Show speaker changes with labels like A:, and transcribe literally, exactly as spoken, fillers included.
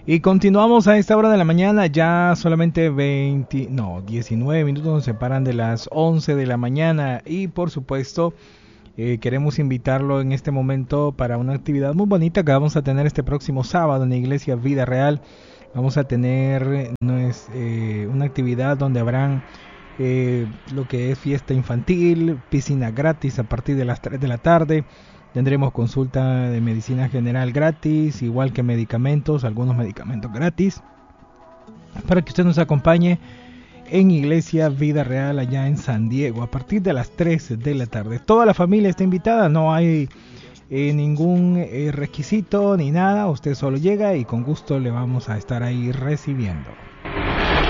A: Y continuamos a esta hora de la mañana, ya solamente veinte, no, diecinueve minutos nos separan de las once de la mañana y por supuesto eh, queremos invitarlo en este momento para una actividad muy bonita que vamos a tener este próximo sábado en la Iglesia Vida Real. Vamos a tener no es, eh, una actividad donde habrán eh, lo que es fiesta infantil, piscina gratis a partir de las tres de la tarde. Tendremos consulta de medicina general gratis, igual que medicamentos, algunos medicamentos gratis, para que usted nos acompañe en Iglesia Vida Real allá en San Diego a partir de las tres de la tarde. Toda la familia está invitada, no hay eh, ningún eh, requisito ni nada, usted solo llega y con gusto le vamos a estar ahí recibiendo.